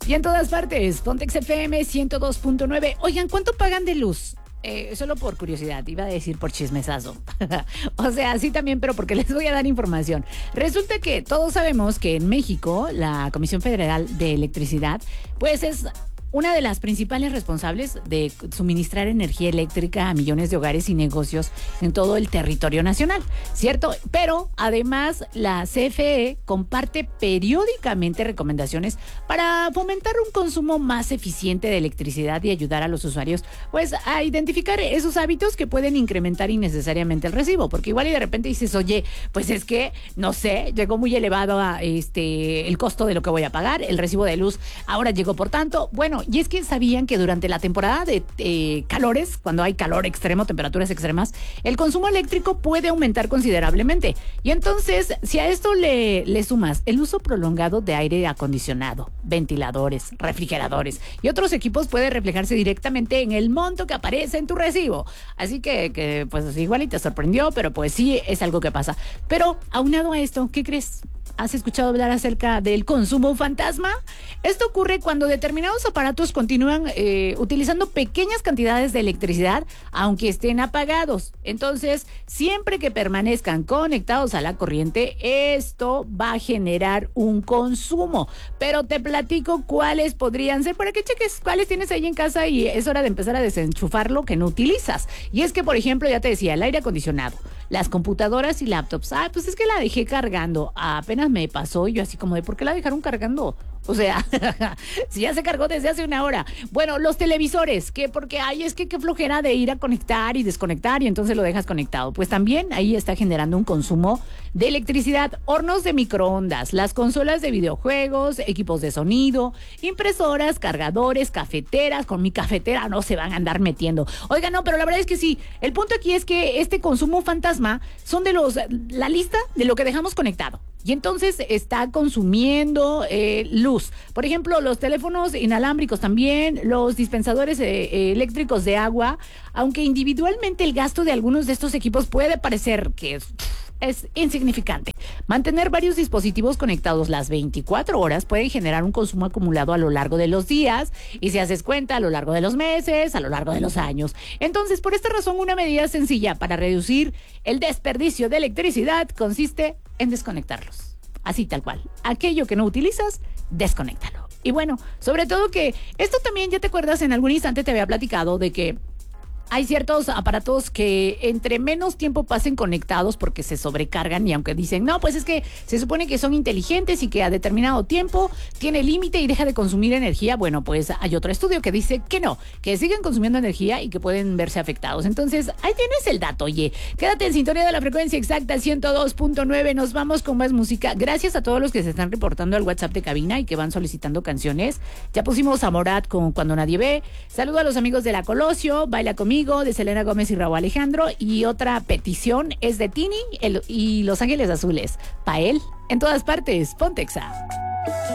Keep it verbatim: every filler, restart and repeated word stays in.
Y en todas partes, Pontex F M ciento dos punto nueve. Oigan, ¿cuánto pagan de luz? Eh, solo por curiosidad, iba a decir por chismesazo. O sea, sí también, pero porque les voy a dar información. Resulta que todos sabemos que en México, la Comisión Federal de Electricidad, pues es una de las principales responsables de suministrar energía eléctrica a millones de hogares y negocios en todo el territorio nacional, ¿cierto? Pero además la C F E comparte periódicamente recomendaciones para fomentar un consumo más eficiente de electricidad y ayudar a los usuarios pues a identificar esos hábitos que pueden incrementar innecesariamente el recibo, porque igual y de repente dices, oye, pues es que, no sé, llegó muy elevado a este el costo de lo que voy a pagar, el recibo de luz ahora llegó por tanto. Bueno, y es que sabían que durante la temporada de eh, calores, cuando hay calor extremo, temperaturas extremas, el consumo eléctrico puede aumentar considerablemente. Y entonces, si a esto le, le sumas el uso prolongado de aire acondicionado, ventiladores, refrigeradores y otros equipos, puede reflejarse directamente en el monto que aparece en tu recibo. Así que, que pues igual y te sorprendió, pero pues sí es algo que pasa. Pero aunado a esto, ¿qué crees? ¿Has escuchado hablar acerca del consumo fantasma? Esto ocurre cuando determinados aparatos continúan eh, utilizando pequeñas cantidades de electricidad, aunque estén apagados. Entonces, siempre que permanezcan conectados a la corriente, esto va a generar un consumo. Pero te platico cuáles podrían ser, para que cheques cuáles tienes ahí en casa y es hora de empezar a desenchufar lo que no utilizas. Y es que, por ejemplo, ya te decía, el aire acondicionado, las computadoras y laptops. Ah, pues es que la dejé cargando. Apenas me pasó y yo así como de, ¿por qué la dejaron cargando? O sea, si ya se cargó desde hace una hora. Bueno, los televisores, que porque, ay, es que qué flojera de ir a conectar y desconectar y entonces lo dejas conectado. Pues también ahí está generando un consumo de electricidad. Hornos de microondas, las consolas de videojuegos, equipos de sonido, impresoras, cargadores, cafeteras. Con mi cafetera no se van a andar metiendo. Oiga, no, pero la verdad es que sí. El punto aquí es que este consumo fantasma son de los, la lista de lo que dejamos conectado. Y entonces está consumiendo eh, luz. Por ejemplo, los teléfonos inalámbricos también, los dispensadores eh, eh, eléctricos de agua, aunque individualmente el gasto de algunos de estos equipos puede parecer que es, es insignificante. Mantener varios dispositivos conectados las veinticuatro horas puede generar un consumo acumulado a lo largo de los días y si haces cuenta a lo largo de los meses, a lo largo de los años. Entonces, por esta razón, una medida sencilla para reducir el desperdicio de electricidad consiste en desconectarlos. Así tal cual. Aquello que no utilizas, desconéctalo. Y bueno, sobre todo que esto también, ya te acuerdas, en algún instante te había platicado de que hay ciertos aparatos que entre menos tiempo pasen conectados porque se sobrecargan y aunque dicen, no, pues es que se supone que son inteligentes y que a determinado tiempo tiene límite y deja de consumir energía, bueno, pues hay otro estudio que dice que no, que siguen consumiendo energía y que pueden verse afectados. Entonces, ahí tienes el dato, oye. Quédate en sintonía de la frecuencia exacta ciento dos punto nueve, nos vamos con más música. Gracias a todos los que se están reportando al WhatsApp de cabina y que van solicitando canciones. Ya pusimos a Morat con Cuando Nadie Ve. Saludo a los amigos de La Colosio, Baila Conmigo, de Selena Gómez y Raúl Alejandro, y otra petición es de Tini el, y Los Ángeles Azules, pa' él, en todas partes, Pontexa.